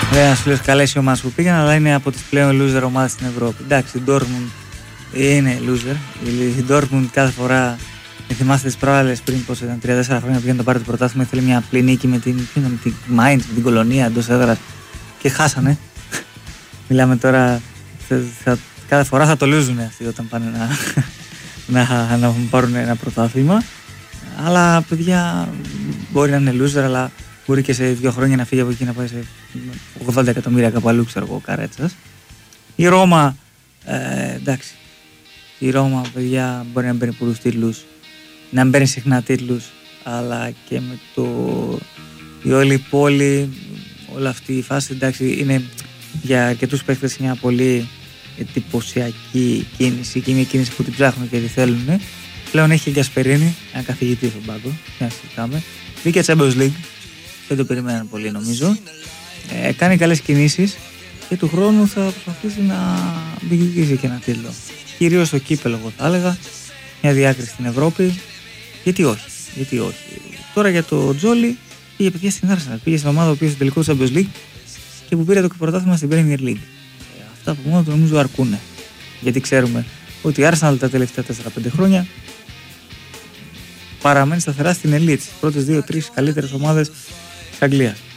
Λέει ένας φίλος, καλές οι ομάδες που πήγαν, αλλά είναι από τις πλέον loser ομάδες στην Ευρώπη. Εντάξει, η Dortmund είναι loser. Η Dortmund κάθε φορά, θυμάστε τις προάλλες πριν πως ήταν 3-4 χρόνια πήγαν να πάρει το πρωτάθλημα, ήθελε μια απλή νίκη με την Mainz, με την Κολονία εντός έδρας και χάσανε. Μιλάμε τώρα, κάθε φορά θα το λούζουν αυτοί όταν πάνε να πάρουν ένα πρωτάθλημα. Αλλά παιδιά μπορεί να είναι loser, αλλά μπορεί και σε 2 χρόνια να φύγει από εκεί να πάει σε 80 εκατομμύρια κάπου αλλού, ξέρω εγώ, Καρέτσας. Η Ρώμα, εντάξει, η Ρώμα, παιδιά, μπορεί να παίρνει πολλούς τίτλους, να μην παίρνει συχνά τίτλους, αλλά και με η όλη πόλη, όλη αυτή η φάση, εντάξει, είναι για αρκετούς παίκτες μια πολύ εντυπωσιακή κίνηση και μια κίνηση που την ψάχνουν και τη θέλουν. Πλέον έχει και Γκασπερίνη, ένα καθηγητή στον πάγκο, να συζητάμε. Βγήκε Champions League, δεν το περιμέναν πολύ νομίζω. Κάνει καλές κινήσεις και του χρόνου θα προσπαθήσει να διεκδικήσει και ένα τίτλο. Κυρίως στο κύπελλο, εγώ θα έλεγα, μια διάκριση στην Ευρώπη. Γιατί όχι. Τώρα για το Τζόλι πήγε παιδιά στην Arsenal, πήγε στην ομάδα που πήγε στο τελικό Champions League και που πήρε το πρωτάθλημα στην Premier League. Αυτά που μόνο το νομίζω αρκούνε. Γιατί ξέρουμε ότι η Arsenal τα τελευταία 4-5 χρόνια παραμένει σταθερά στην ελίτ, στις πρώτες 2-3 καλύτερες ομάδες της Αγγλίας.